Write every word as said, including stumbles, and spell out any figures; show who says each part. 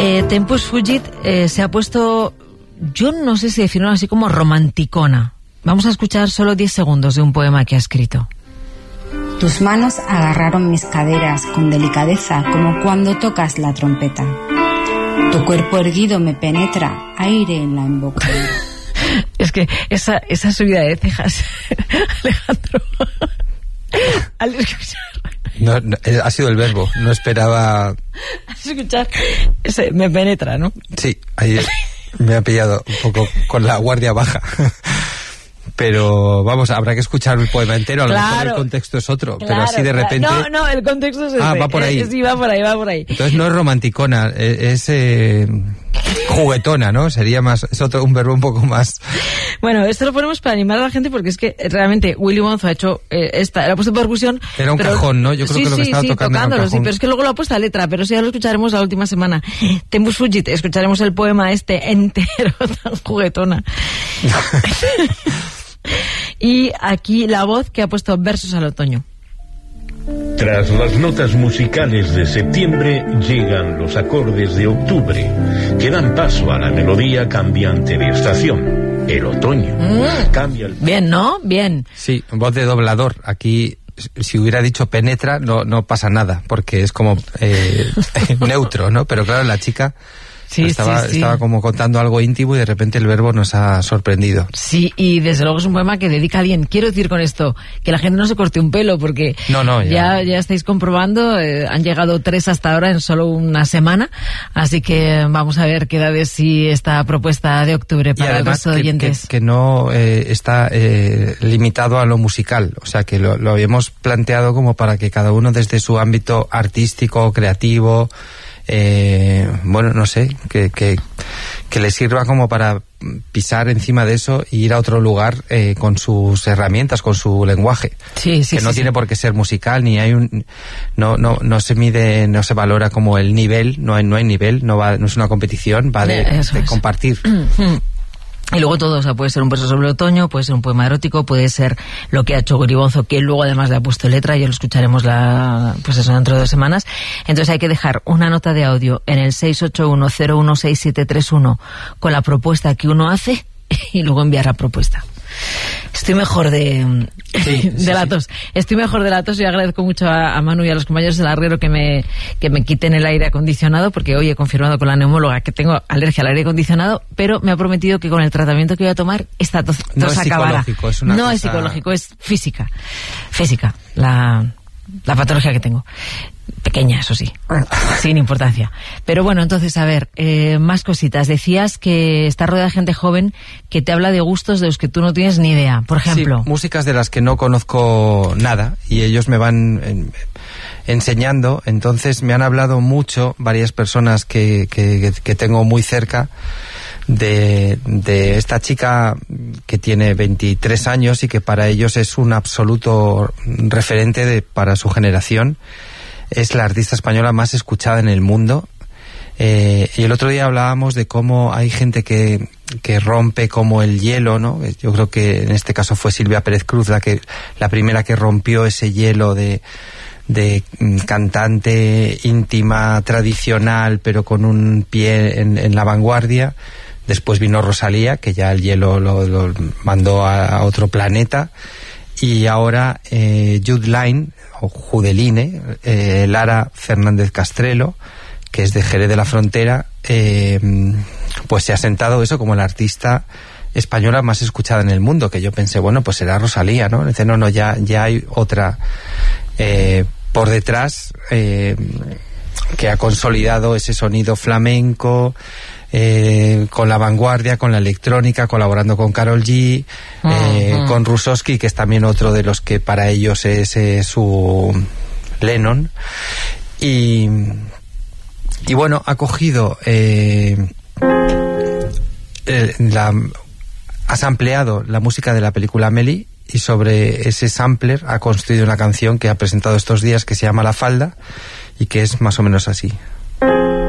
Speaker 1: Eh, Tempus Fugit eh, se ha puesto, yo no sé si definirlo así como romanticona. Vamos a escuchar solo diez segundos de un poema que ha escrito.
Speaker 2: Tus manos agarraron mis caderas con delicadeza, como cuando tocas la trompeta. Tu cuerpo erguido me penetra, aire en la embocadura.
Speaker 1: Es que esa, esa subida de cejas, Alejandro, al escuchar...
Speaker 3: No, no, ha sido el verbo, no esperaba...
Speaker 1: Al escuchar, ese, me penetra, ¿no?
Speaker 3: Sí, ahí me ha pillado un poco con la guardia baja. Pero vamos, habrá que escuchar el poema entero, a lo
Speaker 1: claro,
Speaker 3: mejor el contexto es otro,
Speaker 1: claro,
Speaker 3: pero así de repente...
Speaker 1: No, no, el contexto es ese.
Speaker 3: Ah, va por ahí.
Speaker 1: Eh, sí, va por ahí, va por ahí.
Speaker 3: Entonces no es romanticona, es, es eh, juguetona, ¿no? Sería más, es otro, un verbo un poco más...
Speaker 1: Bueno, esto lo ponemos para animar a la gente porque es que realmente Willy Bonzo ha hecho eh, esta, la ha puesto percusión...
Speaker 3: Era un
Speaker 1: pero,
Speaker 3: cajón, ¿no? Yo creo
Speaker 1: sí,
Speaker 3: que lo que
Speaker 1: sí,
Speaker 3: estaba
Speaker 1: sí,
Speaker 3: tocando era un
Speaker 1: tocándolo,
Speaker 3: cajón.
Speaker 1: sí, pero es que luego lo ha puesto a letra, pero sí, ya lo escucharemos la última semana. Tempus Fugit, escucharemos el poema este entero, tan juguetona. Y aquí la voz que ha puesto Versos al Otoño.
Speaker 4: Tras las notas musicales de septiembre llegan los acordes de octubre, que dan paso a la melodía cambiante de estación, el otoño.
Speaker 1: Mm.
Speaker 4: Cambia el...
Speaker 1: Bien, ¿no? Bien.
Speaker 3: Sí, voz de doblador. Aquí, si hubiera dicho penetra, no, no pasa nada, porque es como eh, neutro, ¿no? Pero claro, la chica...
Speaker 1: Sí,
Speaker 3: estaba,
Speaker 1: sí, sí.
Speaker 3: estaba como contando algo íntimo y de repente el verbo nos ha sorprendido.
Speaker 1: Sí, y desde luego es un poema que dedica a alguien. Quiero decir con esto, que la gente no se corte un pelo, porque
Speaker 3: no, no, ya.
Speaker 1: ya, ya estáis comprobando, eh, han llegado tres hasta ahora en solo una semana, así que vamos a ver qué da de sí esta propuesta de octubre para los oyentes.
Speaker 3: Que, que, que no eh, está eh, limitado a lo musical, o sea que lo, lo habíamos planteado como para que cada uno desde su ámbito artístico, creativo... Eh, bueno, no sé, que, que, que le sirva como para pisar encima de eso e ir a otro lugar eh, con sus herramientas, con su lenguaje.
Speaker 1: Sí, sí,
Speaker 3: que no
Speaker 1: sí,
Speaker 3: tiene
Speaker 1: sí.
Speaker 3: por qué ser musical, ni hay un... No, no, no se mide, no se valora como el nivel, no hay, no hay nivel, no, va, no es una competición, va de,
Speaker 1: Eso
Speaker 3: de
Speaker 1: es.
Speaker 3: compartir.
Speaker 1: Y luego todo, o sea, puede ser un verso sobre el otoño, puede ser un poema erótico, puede ser lo que ha hecho Willy Bonzo, que luego además le ha puesto letra, ya lo escucharemos la, pues eso, dentro de dos semanas. Entonces hay que dejar una nota de audio en el seis ocho uno cero uno seis siete tres uno con la propuesta que uno hace y luego enviar la propuesta. Estoy mejor de,
Speaker 3: sí,
Speaker 1: de
Speaker 3: sí,
Speaker 1: la
Speaker 3: sí.
Speaker 1: tos. Estoy mejor de la tos y agradezco mucho a, a Manu y a los compañeros del Arriero que me, que me quiten el aire acondicionado, porque hoy he confirmado con la neumóloga que tengo alergia al aire acondicionado, pero me ha prometido que con el tratamiento que voy a tomar esta tos, tos
Speaker 3: No es
Speaker 1: acabará.
Speaker 3: psicológico, es una
Speaker 1: no
Speaker 3: cosa...
Speaker 1: es psicológico, es física. Física, la, la patología que tengo. Pequeña, eso sí, sin importancia. Pero bueno, entonces, a ver, eh, más cositas. Decías que está rodeada de gente joven que te habla de gustos de los que tú no tienes ni idea, por ejemplo.
Speaker 3: Sí, músicas de las que no conozco nada y ellos me van en, enseñando. Entonces me han hablado mucho varias personas que, que, que tengo muy cerca de, de esta chica que tiene veintitrés años y que para ellos es un absoluto referente de, para su generación. Es la artista española más escuchada en el mundo. Eh, y el otro día hablábamos de cómo hay gente que, que rompe como el hielo, ¿no? Yo creo que en este caso fue Silvia Pérez Cruz la que la primera que rompió ese hielo de, de cantante íntima, tradicional, pero con un pie en, en la vanguardia. Después vino Rosalía, que ya el hielo lo, lo mandó a, a otro planeta. Y ahora eh, Jude Line, o Judeline, eh, Lara Fernández Castrelo, que es de Jerez de la Frontera, eh, pues se ha sentado eso como la artista española más escuchada en el mundo, que yo pensé, bueno, pues será Rosalía, ¿no? Dice, no, no, ya, ya hay otra eh, por detrás eh, que ha consolidado ese sonido flamenco, Eh, con la vanguardia, con la electrónica, colaborando con Karol G,
Speaker 1: uh-huh.
Speaker 3: eh, con Rusosky, que es también otro de los que para ellos es eh, su Lennon. Y, y bueno, ha cogido eh, eh, la, ha sampleado la música de la película Amélie y sobre ese sampler ha construido una canción que ha presentado estos días que se llama La Falda y que es más o menos así.